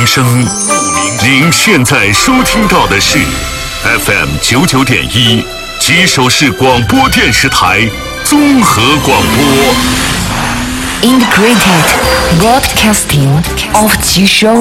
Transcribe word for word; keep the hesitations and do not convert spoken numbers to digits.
声。您现在收听到的是 F M 九九点一吉首市广播电视台综合广播。 Integrated Broadcasting of 吉首